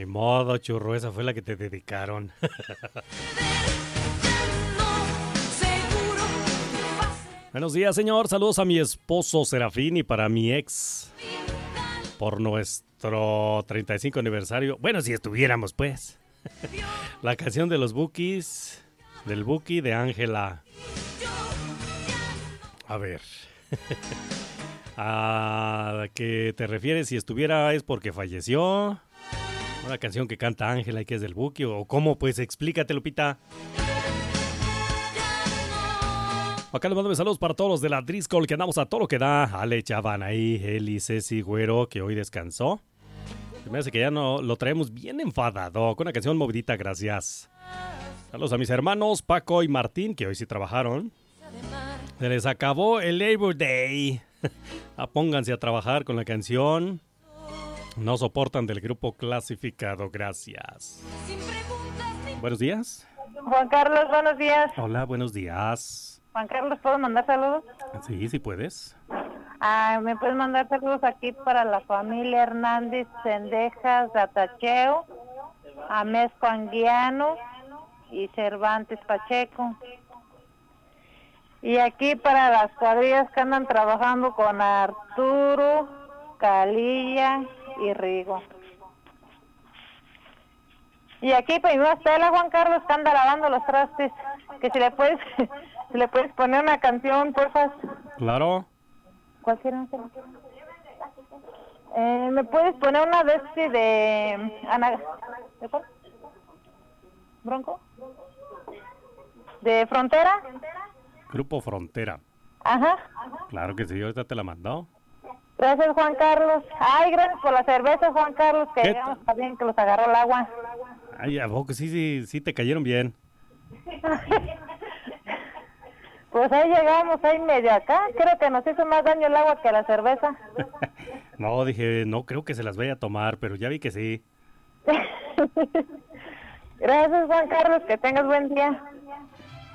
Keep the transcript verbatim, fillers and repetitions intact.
Ni modo, churro, esa fue la que te dedicaron. Buenos días, señor. Saludos a mi esposo Serafín y para mi ex por nuestro treinta y cinco aniversario. Bueno, si estuviéramos, pues. La canción de los Bukis, del Buki de Ángela. A ver. ¿A qué te refieres? Si estuviera es porque falleció. Una canción que canta Ángela y que es del Buki. ¿O cómo? Pues explícate, Lupita. Acá les mando saludos para todos los de la Driscoll, que andamos a todo lo que da. Ale, Chavan ahí, Eli, Ceci, Güero, que hoy descansó. Se me hace que ya no lo traemos bien enfadado, con una canción movidita, gracias. Saludos a mis hermanos Paco y Martín, que hoy sí trabajaron. Se les acabó el Labor Day. Ah, pónganse a trabajar con la canción. No soportan del grupo clasificado, gracias. Buenos días. Juan Carlos, buenos días. Hola, buenos días. Juan Carlos, ¿puedo mandar saludos? Sí, sí puedes. Ah, ¿me puedes mandar saludos aquí para la familia Hernández Cendejas de Atacheo, Amesco Anguiano y Cervantes Pacheco? Y aquí para las cuadrillas que andan trabajando con Arturo, Calilla y Rigo. Y aquí para mi Estela, Juan Carlos, que anda lavando los trastes, que si le puedes, si le puedes poner una canción, porfa. Claro. Cualquiera. Eh, ¿Me puedes poner una de este de Ana, ¿de cuál? ¿Bronco? ¿De Frontera? Grupo Frontera. Ajá. Claro que sí, ahorita te la mandó. Gracias, Juan Carlos. Ay, gracias por la cerveza, Juan Carlos, que llegamos también que los agarró el agua. Ay, a poco sí, sí, sí te cayeron bien. Pues ahí llegamos, ahí medio acá. Creo que nos hizo más daño el agua que la cerveza. No, dije, no creo que se las vaya a tomar, pero ya vi que sí. Gracias, Juan Carlos, que tengas buen día.